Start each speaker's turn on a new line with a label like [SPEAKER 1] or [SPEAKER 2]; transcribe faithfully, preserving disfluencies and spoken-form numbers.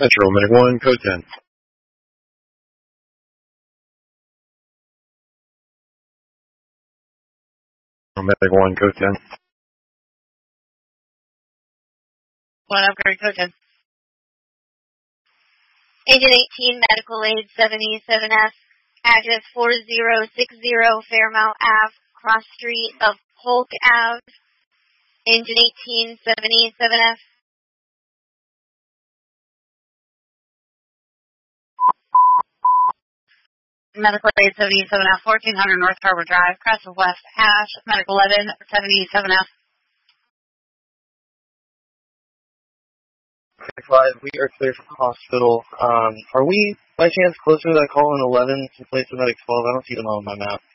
[SPEAKER 1] Metro, Medic one, code ten. Medic one, code ten.
[SPEAKER 2] One upgrade, code ten.
[SPEAKER 3] Agent eighteen, Medical Aid seventy-seven F, address four zero six zero Fairmount Ave, cross street of Polk Ave. Agent eighteen, seventy-seven F.
[SPEAKER 2] Medical Aid seventy-seven F, fourteen hundred North Harbor Drive, Crest of West Ash, Medical eleven, seventy-seven F.
[SPEAKER 4] five, we are clear from the hospital. Um, are we, by chance, closer to that call in eleven to place the Medic twelve? I don't see them on my map.